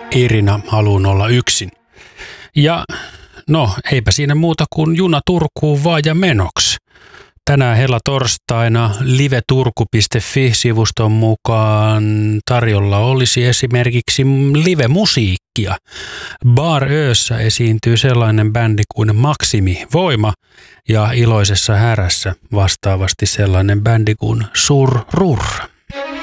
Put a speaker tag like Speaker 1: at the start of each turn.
Speaker 1: Irina haluun olla yksin. Ja no, eipä siinä muuta kuin juna Turkuun vaan ja menoksi. Tänään helatorstaina liveturku.fi-sivuston mukaan tarjolla olisi esimerkiksi live-musiikkia. Bar Öössä esiintyy sellainen bändi kuin Maksimi Voima ja Iloisessa härässä vastaavasti sellainen bändi kuin Surrur.